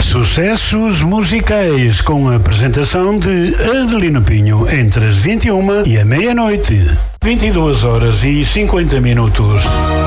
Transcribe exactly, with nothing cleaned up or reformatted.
Sucessos musicais com a apresentação de Adelino Pinho entre as vinte e uma e a meia-noite. vinte e duas horas e cinquenta minutos.